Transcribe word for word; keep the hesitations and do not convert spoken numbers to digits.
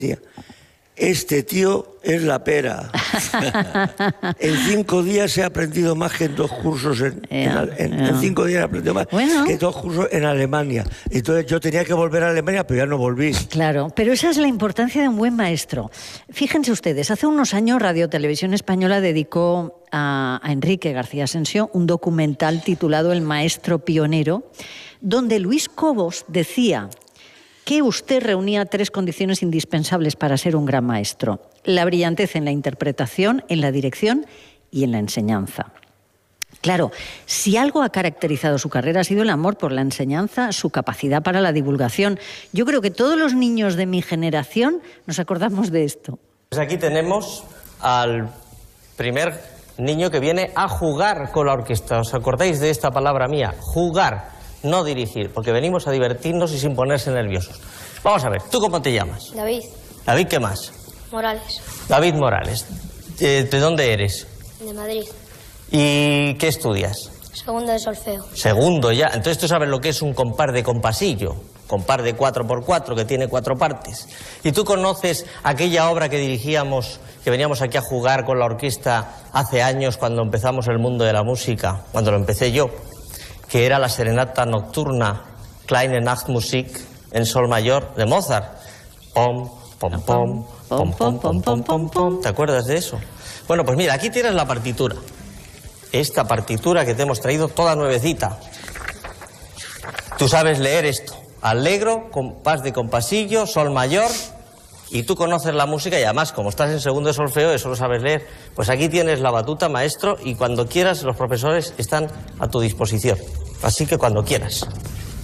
Este tío es la pera. En cinco días he aprendido más que en dos cursos. En, yeah, en, en, yeah. en cinco días he aprendido más bueno. que en dos cursos en Alemania. Entonces yo tenía que volver a Alemania, pero ya no volví. Claro, pero esa es la importancia de un buen maestro. Fíjense ustedes, hace unos años Radio Televisión Española dedicó a, a Enrique García Asensio un documental titulado El maestro pionero, donde Luis Cobos decía que usted reunía tres condiciones indispensables para ser un gran maestro: la brillantez en la interpretación, en la dirección y en la enseñanza. Claro, si algo ha caracterizado su carrera ha sido el amor por la enseñanza, su capacidad para la divulgación. Yo creo que todos los niños de mi generación nos acordamos de esto. Pues aquí tenemos al primer niño que viene a jugar con la orquesta. ¿Os acordáis de esta palabra mía? Jugar. No dirigir, porque venimos a divertirnos y sin ponerse nerviosos. Vamos a ver, ¿tú cómo te llamas? David. David, ¿qué más? Morales. David Morales. ¿De, de dónde eres? De Madrid. ¿Y qué estudias? Segundo de solfeo. Segundo ya. Entonces tú sabes lo que es un compás de compasillo. Compás de cuatro por cuatro, que tiene cuatro partes. ¿Y tú conoces aquella obra que dirigíamos, que veníamos aquí a jugar con la orquesta hace años, cuando empezamos el mundo de la música, cuando lo empecé yo, que era la serenata nocturna Kleine Nachtmusik en sol mayor de Mozart? Pom, pom, pom, pom, pom, pom, pom, pom, pom. ¿Te acuerdas de eso? Bueno, pues mira, aquí tienes la partitura. Esta partitura que te hemos traído toda nuevecita. Tú sabes leer esto: allegro, compás de compasillo, sol mayor. Y tú conoces la música y además, como estás en segundo de solfeo, eso lo sabes leer. Pues aquí tienes la batuta, maestro, y cuando quieras los profesores están a tu disposición. Así que cuando quieras.